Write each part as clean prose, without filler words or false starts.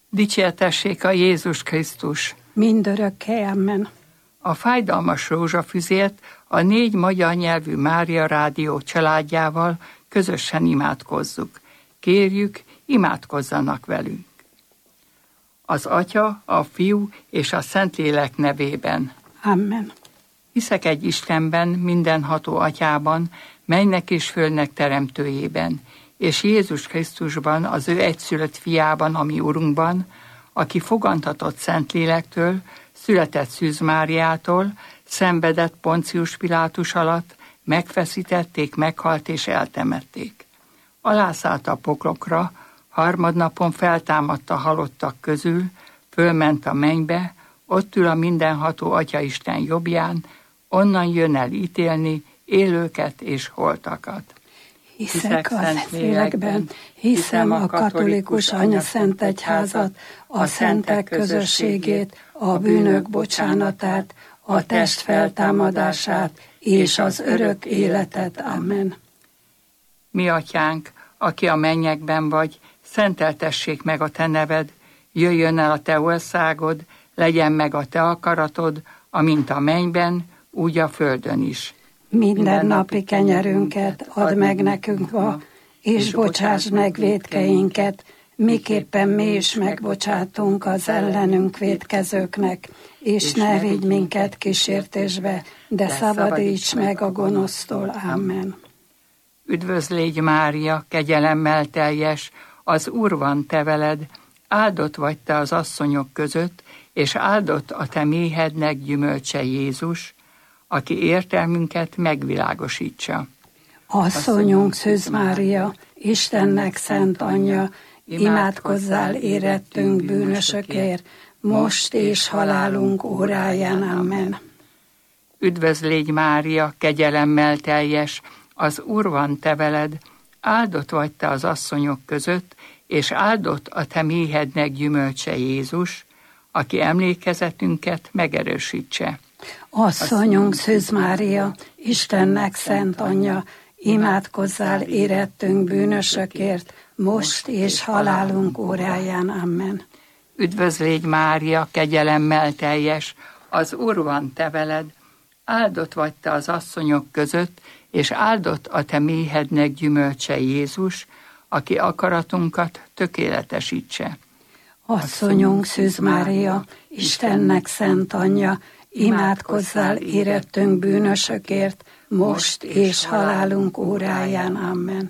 Dicsértessék a Jézus Krisztus! Mindörökké, amen. A fájdalmas rózsafüzért a 4 magyar nyelvű Mária Rádió családjával közösen imádkozzuk. Kérjük, imádkozzanak velünk. Az Atya, a Fiú és a Szentlélek nevében. Amen. Hiszek egy Istenben, mindenható Atyában, mennek és földnek teremtőjében, és Jézus Krisztusban, az ő egyszülött fiában, a mi Urunkban, aki fogantatott Szentlélektől, született Szűz Máriától, szenvedett Poncius Pilátus alatt, megfeszítették, meghalt és eltemették. Alászállt a poklokra, harmadnapon feltámadt a halottak közül, fölment a mennybe, ott ül a mindenható Atyaisten jobbján, onnan jön el ítélni élőket és holtakat. Hiszek a Szentlélekben, hiszem a katolikus anyaszentegyházat, a szentek közösségét, a bűnök bocsánatát, a test feltámadását és az örök életet. Amen. Mi Atyánk, aki a mennyekben vagy, szenteltessék meg a te neved, jöjjön el a te országod, legyen meg a te akaratod, amint a mennyben, úgy a földön is. Minden napi kenyerünket add meg nekünk ma, és bocsáss meg vétkeinket, miképpen mi is megbocsátunk az ellenünk vétkezőknek, és ne vigy minket kísértésbe, de szabadíts meg a gonosztól. Amen. Üdvözlégy Mária, kegyelemmel teljes, az Úr van te veled, áldott vagy te az asszonyok között, és áldott a te méhednek gyümölcse Jézus, aki értelmünket megvilágosítsa. Asszonyunk Szűz Mária, Istennek szent anyja, imádkozzál érettünk bűnösökért, most és halálunk óráján. Amen. Üdvözlégy Mária, kegyelemmel teljes, az Úr van te veled, áldott vagy te az asszonyok között, és áldott a te méhednek gyümölcse Jézus, aki emlékezetünket megerősítse. Asszonyunk Szűz Mária, Istennek szent anyja, imádkozzál érettünk bűnösökért, most és halálunk óráján. Amen. Üdvözlégy Mária, kegyelemmel teljes, az Úr van te veled, áldott vagy te az asszonyok között, és áldott a te méhednek gyümölcse Jézus, aki akaratunkat tökéletesítse. Asszonyunk Szűz Mária, Istennek szent anyja, imádkozzál érettünk bűnösökért, most és halálunk óráján. Amen.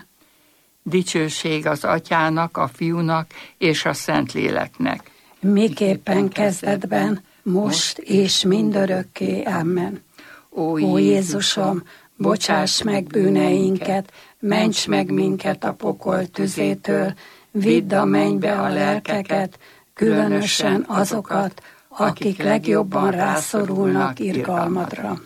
Dicsőség az Atyának, a Fiúnak és a Szentléleknek. Miképpen kezdetben, most és mindörökké. Amen. Ó Jézusom, bocsáss meg bűneinket, ments meg minket a pokol tüzétől, vidd a mennybe a lelkeket, különösen azokat, akik legjobban rászorulnak irgalmadra.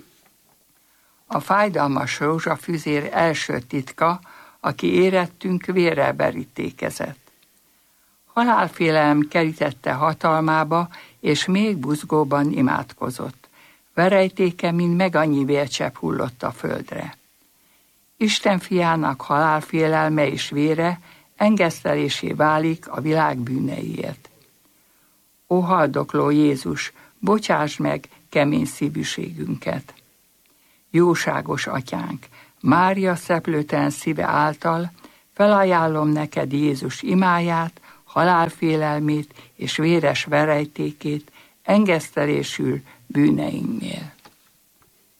A fájdalmas rózsafüzér első titka, aki érettünk vérrel berítékezett. Halálfélelem kerítette hatalmába, és még buzgóban imádkozott. Verejtéke, mint meg annyi vércsepp hullott a földre. Isten fiának halálfélelme és vére engesztelésé válik a világ bűneiért. Ó haldokló Jézus, bocsáss meg kemény szívűségünket! Jóságos Atyánk, Mária szeplőtelen szíve által felajánlom neked Jézus imáját, halálfélelmét és véres verejtékét engesztelésül bűneinknél.